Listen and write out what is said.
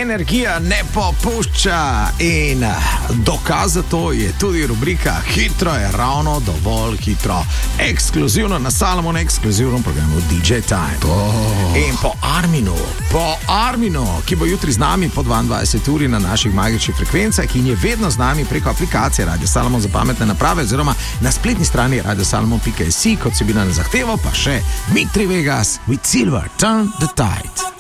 energija ne popušča in dokaz za to je tudi rubrika Hitro je ravno dovolj hitro. Ekskluzivno na Salomonu, ekskluzivnem programu DJ Time. In po Arminu, ki bo jutri z nami po 22 uri na naših magičnih frekvencah in je vedno z nami preko aplikacije Radio Salomon za pametne naprave oziroma na spletni strani radiosalomon.si, kot si bila na zahtevo, pa še Mitri Vegas with Silver, Turn the Tide.